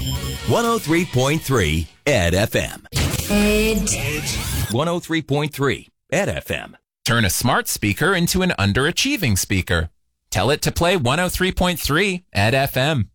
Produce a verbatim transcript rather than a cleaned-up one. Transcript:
one oh three point three Ed F M. Ed. one oh three point three Ed F M. Turn a smart speaker into an underachieving speaker. Tell it to play one oh three point three Ed F M.